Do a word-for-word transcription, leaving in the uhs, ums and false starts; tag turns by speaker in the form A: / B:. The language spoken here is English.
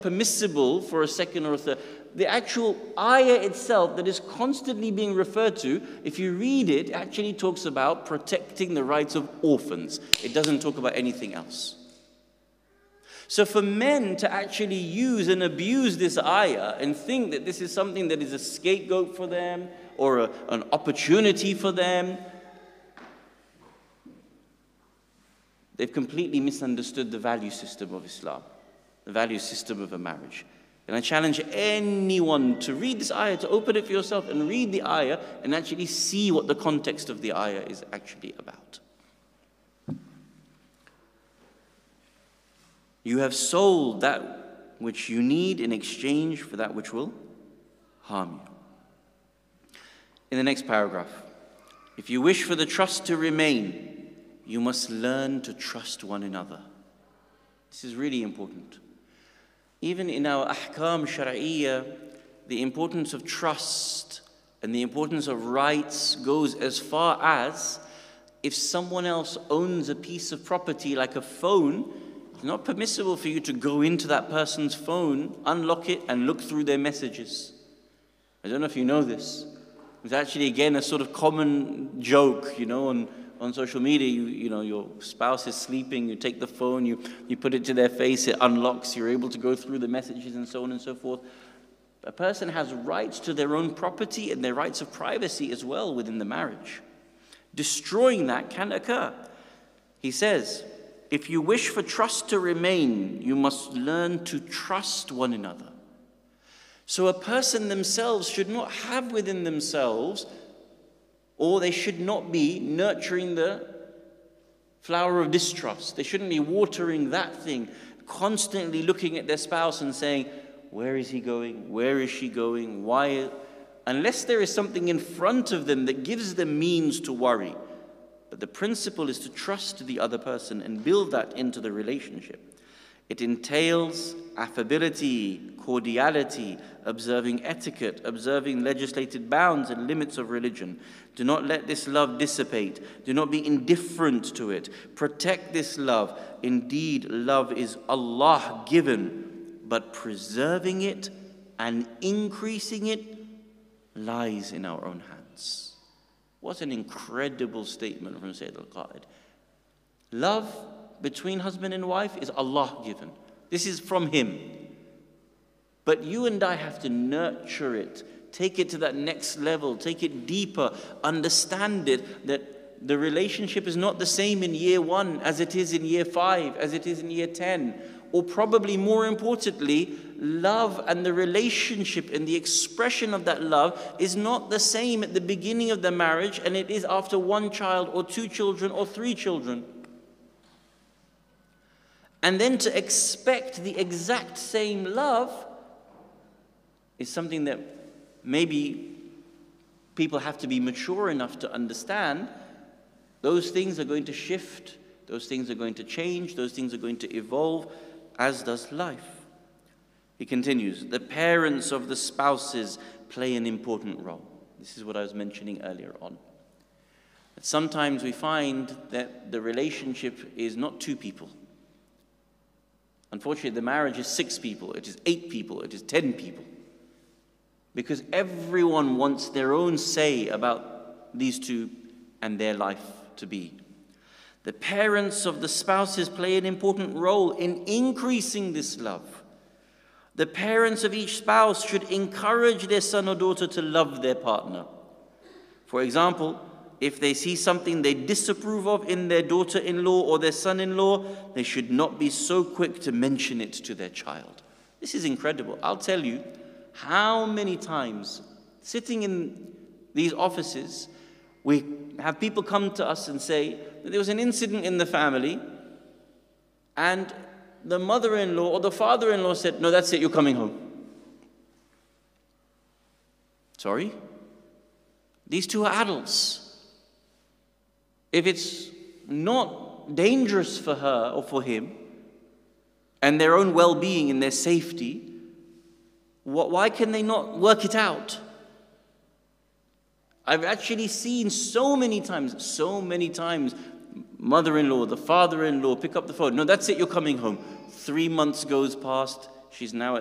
A: permissible for a second or a third. The actual ayah itself that is constantly being referred to, if you read it, actually talks about protecting the rights of orphans. It doesn't talk about anything else. So for men to actually use and abuse this ayah and think that this is something that is a scapegoat for them or a, an opportunity for them, they've completely misunderstood the value system of Islam, the value system of a marriage. And I challenge anyone to read this ayah, to open it for yourself and read the ayah and actually see what the context of the ayah is actually about. You have sold that which you need in exchange for that which will harm you. In the next paragraph, if you wish for the trust to remain, you must learn to trust one another. This is really important. Even in our ahkam shar'iyya, the importance of trust and the importance of rights goes as far as if someone else owns a piece of property like a phone, it's not permissible for you to go into that person's phone, unlock it, and look through their messages. I don't know if you know this. It's actually, again, a sort of common joke, you know, on, on social media. You, you know, your spouse is sleeping, you take the phone, you, you put it to their face, it unlocks, you're able to go through the messages and so on and so forth. A person has rights to their own property and their rights of privacy as well within the marriage. Destroying that can occur. He says, if you wish for trust to remain, you must learn to trust one another. So a person themselves should not have within themselves, or they should not be nurturing the flower of distrust. They shouldn't be watering that thing, constantly looking at their spouse and saying, where is he going? Where is she going? Why? Unless there is something in front of them that gives them means to worry. But the principle is to trust the other person and build that into the relationship. It entails affability, cordiality, observing etiquette, observing legislated bounds and limits of religion. Do not let this love dissipate. Do not be indifferent to it. Protect this love. Indeed, love is Allah given, but preserving it and increasing it lies in our own hands. What an incredible statement from Sayyid al-Qa'id. Love between husband and wife is Allah given. This is from Him. But you and I have to nurture it, take it to that next level, take it deeper, understand it, that the relationship is not the same in year one as it is in year five, as it is in year ten. Or probably more importantly, love and the relationship and the expression of that love is not the same at the beginning of the marriage and it is after one child or two children or three children. And then to expect the exact same love is something that maybe people have to be mature enough to understand. Those things are going to shift, those things are going to change, those things are going to evolve, as does life. He continues, the parents of the spouses play an important role. This is what I was mentioning earlier on. That sometimes we find that the relationship is not two people. Unfortunately, the marriage is six people, it is eight people, it is ten people. Because everyone wants their own say about these two and their life to be. The parents of the spouses play an important role in increasing this love. The parents of each spouse should encourage their son or daughter to love their partner. For example, if they see something they disapprove of in their daughter-in-law or their son-in-law, they should not be so quick to mention it to their child. This is incredible. I'll tell you how many times sitting in these offices, we have people come to us and say that there was an incident in the family and the mother-in-law or the father-in-law said, no, that's it, you're coming home. Sorry? These two are adults. If it's not dangerous for her or for him and their own well-being and their safety, why can they not work it out? I've actually seen so many times, so many times, mother-in-law, the father-in-law pick up the phone. No, that's it, you're coming home. Three months goes past, she's now at